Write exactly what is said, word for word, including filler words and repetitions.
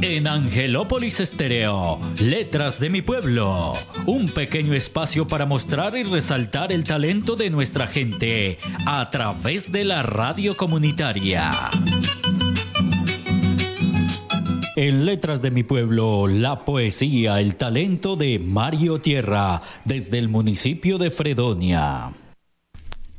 En Angelópolis Estéreo, Letras de mi Pueblo, un pequeño espacio para mostrar y resaltar el talento de nuestra gente a través de la radio comunitaria. En Letras de mi Pueblo, la poesía, el talento de Mario Tierra, desde el municipio de Fredonia.